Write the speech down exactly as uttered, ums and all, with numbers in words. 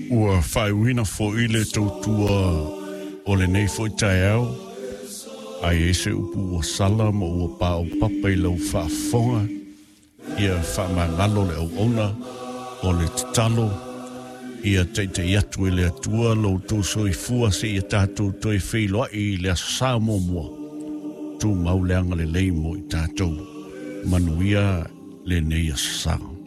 Ua whaiwina fo i le tautua o le nei fo i tai au. Ai ese upu ua sala mo ua pa o papa i lau whaafonga. Ia whaamangalo le au ona o le titalo. Ia teite iatu i le atua lau tōso i fua se ia tātou toi whiloa i le asa mo mua. Tu mauleanga le leimo i tātou. Manuia le nei asa.